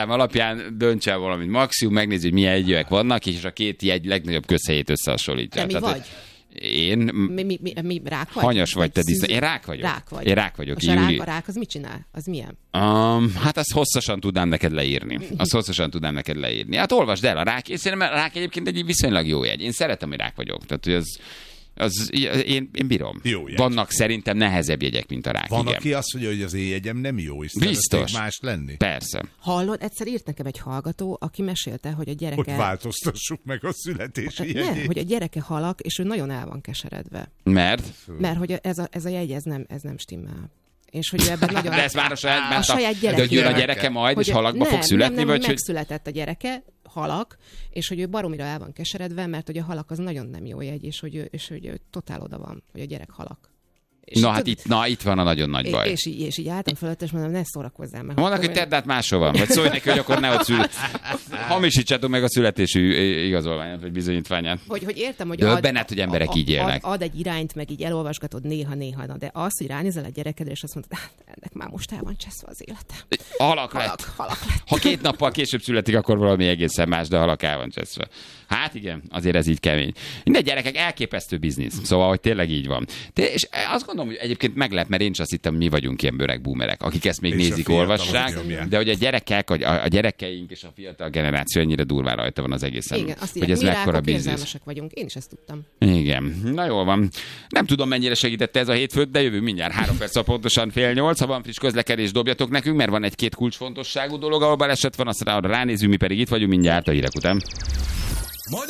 szám alapján döntse el valamit. Maximum megnézi, hogy milyen jegyűek vannak, és a két jegy legnagyobb közhelyét összehasonlítja. De mi vagy? Én... Mi rák vagy? Hanyas vagy te, én rák vagyok. Én rák vagyok. És a rák az mit csinál? Az milyen? Hát azt hosszasan tudnám neked leírni. Hát olvasd el a rák. Én szerintem a rák egyébként egy viszonylag jó jegy. Én szeretem, hogy rák vagyok. Tehát, hogy én bírom. Vannak szerintem nehezebb jegyek, mint a rák. Van, igen. Aki azt mondja, hogy az éjjegyem nem jó, és biztos más lenni. Persze. Hallod, egyszer írt nekem egy hallgató, aki mesélte, hogy a gyereke... Hogy változtassuk meg a születési jegyét. Nem, hogy a gyereke halak, és ő nagyon el van keseredve. Mert hogy ez a jegy, ez nem stimmel. És hogy ő ebben nagyon... De ez már a saját gyereke. De jön a gyereke majd, és halakba fog születni? Nem, vagy hogy megszületett a gyereke, halak, és hogy ő baromira el van keseredve, mert hogy a halak az nagyon nem jó jegy, és hogy ő totál oda van, hogy a gyerek halak. Itt van a nagyon nagy baj. És így álltam fölött, és mondom, ne szórakozzál meg. Mondanak, hogy tedd át máshol van, vagy szólj neki, hogy akkor ne ott hamisítsátok meg a születésű igazolványát, vagy bizonyítványát. Hogy értem, hogy hogy emberek így élnek. Ad egy irányt, meg így elolvasgatod néha, de az, hogy ránézel a gyerekedre, és azt mondod, ennek már most el van cseszve az élete. Halak lett. Ha 2 nappal később születik, akkor valami egészen más, de halak el van cseszve. Hát igen, azért ez így kemény. Minden gyerekek elképesztő biznisz. Szóval, hogy tényleg így van. És azt gondolom, hogy egyébként meglep, mert én is azt hittem, mi vagyunk ilyen öreg boomerek, akik ezt még nézik, olvassák, de hogy a gyerekek, a gyerekeink és a fiatal generáció ennyire durván rajta van az egészen. Igen, azt hogy ez mekkora biznisz. Vagyunk. Én is ezt tudtam. Igen. Na jól van. Nem tudom, mennyire segítette ez a hétfőt, de jövő mindjárt 3 perc, pontosan 7:30. Ha van friss közlekedés, dobjatok nekünk, mert van egy-két kulcsfontosságú dolog, ahol baleset van, azt ránézünk, mi pedig itt vagyunk mindjárt a hírek után.